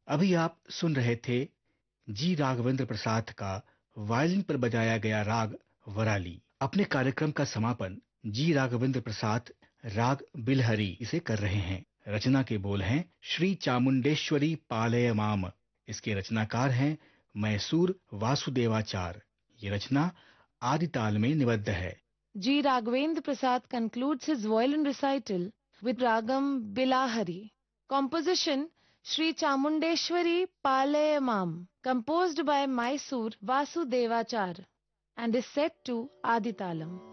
अभी आप सुन रहे थे जी राघवेंद्र प्रसाद का वायलिन पर बजाया गया राग वराली। अपने कार्यक्रम का समापन जी राघवेंद्र प्रसाद राग बिलहरी इसे कर रहे हैं। रचना के बोल हैं श्री चामुंडेश्वरी पालय माम। इसके रचनाकार हैं मैसूर वासुदेवाचार। ये रचना आदि ताल में निबद्ध है। G. Raghavendra Prasad concludes his violin recital with Ragam Bilahari. Composition Sri Chamundeshwari Palayamam, composed by Mysore Vasudevachar and is set to Aditalam.